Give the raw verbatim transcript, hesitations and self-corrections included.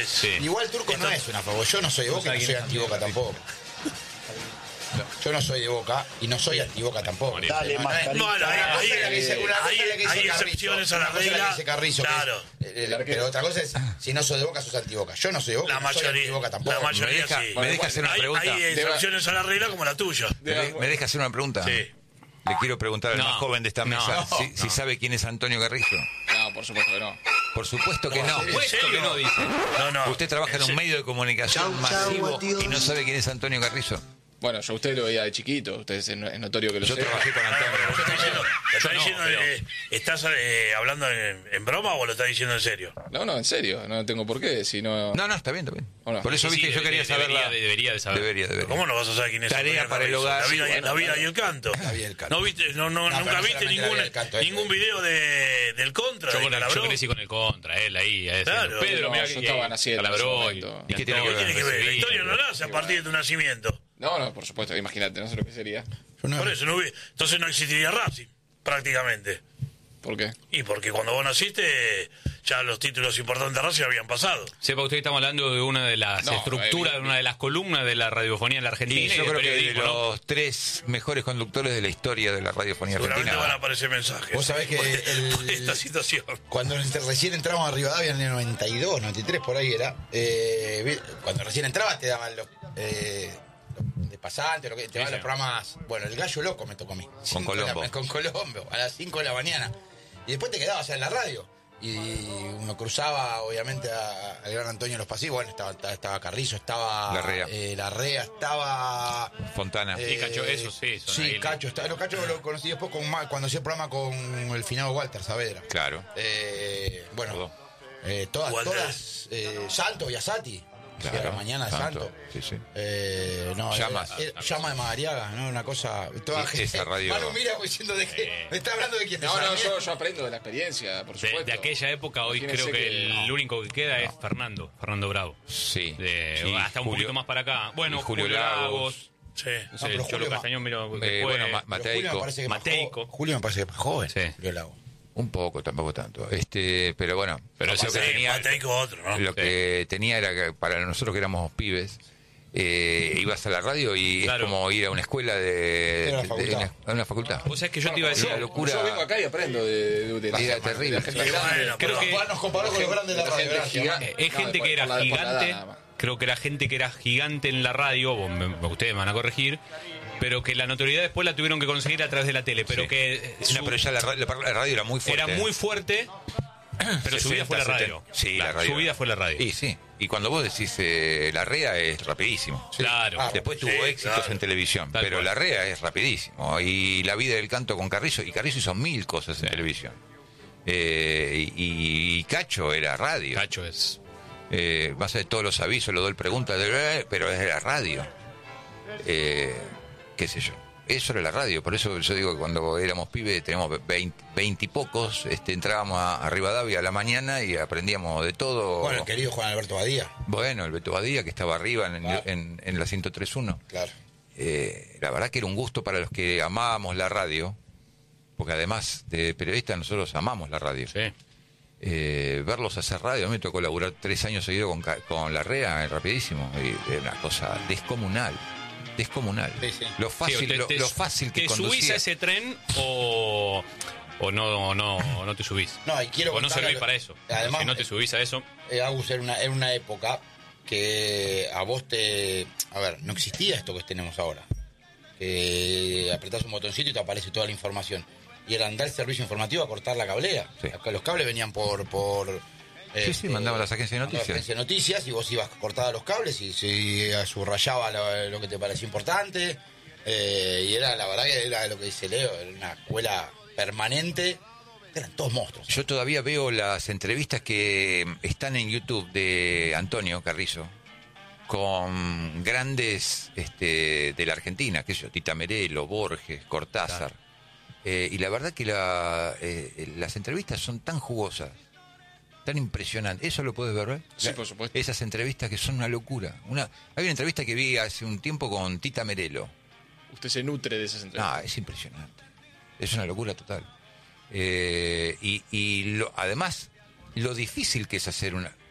es. Sí. Igual Turco Esto- no es una favor. Yo no soy de Boca y no soy anti-Boca tampoco. Yo no soy de Boca y no soy anti-Boca tampoco. Dale, No, no es- mascarita. Bueno, Una cosa ahí- es la que dice- una cosa hay- es la que dice hay Carrizo, excepciones a la una cosa es la que regla, dice Carrizo, que es, claro. eh, eh, pero otra cosa es, si no sos de Boca, sos anti-Boca. Yo no soy de Boca, La no soy mayoría, anti-Boca tampoco. la mayoría Me deja- sí. me deja hacer una Hay- pregunta. Hay excepciones a la regla como la tuya. ¿Me, me deja hacer una pregunta? Sí. Le quiero preguntar al No, más joven de esta no, mesa no, si, si no. sabe quién es Antonio Carrizo. No, por supuesto que no. Por supuesto que no. ¿En Puesto serio? que no, dice. No, no. Usted trabaja en un serio. medio de comunicación masivo y no sabe quién es Antonio Carrizo. Bueno, yo a usted lo veía de chiquito, usted es, es notorio que lo Yo sepa. trabajé con Ah, Antonio. ¿lo estás diciendo, lo estás no, diciendo, pero- eh, ¿estás eh, hablando en, en broma o lo estás diciendo en serio? No, no, en serio, no tengo por qué, si no... No, no, está bien, está bien. ¿O no? Por eso, Sí, viste, sí, yo quería de- saber debería, la... de- debería de saber. Debería, debería. ¿Cómo no vas a saber quién es Tarea Antonio para el Carrizo? hogar. La vida, Sí, y- bueno, la vida claro. y el canto. La vida y el canto. ¿No viste, no, no, No, pero nunca no viste solamente ningún, la vida y el canto, eh. ningún video de, del contra, Yo, de con el, yo Calabró? crecí con el contra, él ahí. ahí Claro. haciendo, Pedro, No, mira yo que estaba naciendo en ese Calabró y, momento. ¿Y qué tiene ¿Qué que tiene que ver? La Sí, historia no nace a partir de tu nacimiento. No, no, por supuesto, imagínate, no sé lo que sería. Yo no- Por eso no hubi- entonces no existiría Racing, prácticamente. ¿Por qué? Y porque cuando vos naciste, ya los títulos importantes de Racing habían pasado. Sepa usted que estamos hablando de una de las No, estructuras, eh, de una de las columnas de la radiofonía en la Argentina. Y y yo del creo que de periodismo, ¿no? los tres mejores conductores de la historia de la radiofonía Seguramente argentina. van a aparecer mensajes. Vos sabés que por, el- por esta situación. Cuando recién entramos a Rivadavia en el noventa y dos, noventa y tres, por ahí era, eh, vi- cuando recién entrabas te daban los, eh, los de pasante, lo que, te daban sí. los programas. Bueno, el Gallo Loco me tocó a mí. Cinco de la- Colombo. con Colombo, a las cinco de la mañana. Y después te quedabas en la radio. Y uno cruzaba, obviamente, a- al gran Antonio en los pasillos. Bueno, estaba, estaba, estaba Carrizo, estaba Larrea. eh, Larrea, estaba... Fontana. Sí, Cacho, eso sí, son Sí, ahí. Cacho. Estaba, no, Cacho lo conocí después con, Ma- cuando hacía el programa con el finado Walter Saavedra. Claro. Eh, bueno, Todo. eh, todas, Walter. todas, eh, Santo y Asati. Claro, Sí, a la mañana de Santo, Santo. sí, sí. Eh, no, Llamas. era- era- llama de Madariaga, ¿no? Una cosa. Toda Sí, esa radio- Manu mira como diciendo de qué. Eh. Me está hablando de quién. de No, no, Sarmiento. yo, yo aprendo de la experiencia, por De, supuesto. de aquella época, hoy Imagínese creo que, que- el no. único que queda es Fernando, Fernando Bravo. Sí. De, Sí, hasta un Julio- poquito más para acá. Bueno, y Julio Julio, Lagos. Lagos. Sí. No sé, pero el Cholo Julio Ma- Castañón, mira, Eh, después- bueno, Ma- Pero Julio me Mateico. parece que más Mateico. jo- Julio me parece que es más joven. Sí. Julio Lago. Un poco, tampoco tanto. Este, pero bueno, Pero lo ese que sí, tenía, Mateico otro, ¿no? lo Sí. que tenía era que para nosotros que éramos pibes, eh, ibas a la radio y Claro. es como ir a una escuela de, Era la de- facultad. de una, a una facultad. Vos sabés que yo te iba a decir. la locura. Yo vengo acá y aprendo de, de, de la, Era de terrible. la gente grande. Bueno, Creo pero- que Nos comparó con los grandes de la la radio. gente gracias, gigante. Manu. es No, gente por- que era por la- por la edad gigante. nada más. Creo que era gente que era gigante en la radio. vos me- Ustedes me van a corregir. Pero que la notoriedad después la tuvieron que conseguir a través de la tele. Pero Sí. que eh, No, su- pero ya la, ra- la- la radio era muy fuerte. era muy fuerte. Pero su vida fue la radio. sesenta, Sí, la Claro, radio. Su vida fue la radio. Y sí. Y cuando vos decís eh, la REA es rapidísimo. Claro. Ah, Después tuvo Sí, éxitos claro. en televisión, Tal pero cual. la REA es rapidísimo. Y la vida del canto con Carrizo, y Carrizo hizo mil cosas en televisión. Eh, y, y Cacho era radio. Cacho es. Eh, más de todos los avisos, lo doy preguntas, de- pero es de la radio. Eh, qué sé yo. Eso era la radio, por eso yo digo que cuando éramos pibes, teníamos veinte y pocos, este, entrábamos a, a Rivadavia a la mañana y aprendíamos de todo. Bueno, el querido Juan Alberto Badía. Bueno, el Beto Badía, que estaba arriba en, Claro. en, en la ciento tres punto uno. Claro. Eh, la verdad que era un gusto para los que amábamos la radio, porque además de periodistas nosotros amamos la radio. Sí. Eh, verlos hacer radio, a mí me tocó laburar tres años seguidos con, Ca- con la REA, eh, rapidísimo, y era una cosa descomunal, descomunal. Sí, sí. Lo fácil, Sí, te- lo, te- lo fácil que ¿Te subís conducía. a ese tren o, o no, no, no te subís? No, y quiero o no contarle- servís para eso. Además, si no te subís a eso. eh, Agus, era una, era una época que a vos te... A ver, no existía esto que tenemos ahora. Que apretás un botoncito y te aparece toda la información. Y era andar el servicio informativo a cortar la cablea. Sí. Acá los cables venían por... por Sí, sí, mandaban las agencias de mandaban las noticias. agencias de noticias y vos ibas cortada los cables y se subrayaba lo, lo que te parecía importante. Eh, y era, la verdad que era lo que dice Leo, era una escuela permanente. Eran todos monstruos. Yo todavía veo las entrevistas que están en YouTube de Antonio Carrizo con grandes este, de la Argentina, que sé yo, Tita Merelo, Borges, Cortázar. Eh, y la verdad que la, eh, las entrevistas son tan jugosas, tan impresionantes. ¿Eso lo puedes ver? ¿eh? Sí, por supuesto. Esas entrevistas que son una locura. Una, hay una entrevista que vi hace un tiempo con Tita Merelo. Usted se nutre de esas entrevistas. No, es impresionante. Es una locura total. Eh, y y lo, además, lo difícil que es hacer una...